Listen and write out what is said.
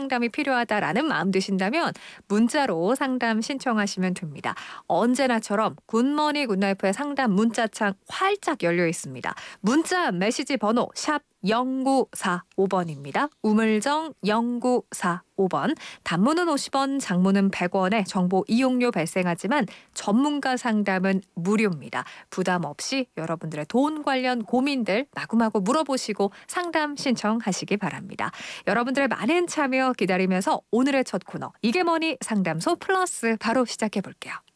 상담이 필요하다라는 마음 드신다면 문자로 상담 신청하시면 됩니다. 언제나처럼 굿모닝 굿나이프의 상담 문자창 활짝 열려 있습니다. 문자 메시지 번호 샵 0945번입니다. 우물정 0945번. 단문은 50원, 장문은 100원의 정보 이용료 발생하지만 전문가 상담은 무료입니다. 부담 없이 여러분들의 돈 관련 고민들 마구마구 물어보시고 상담 신청하시기 바랍니다. 여러분들의 많은 참여 기다리면서 오늘의 첫 코너 이게 뭐니 상담소 플러스 바로 시작해 볼게요.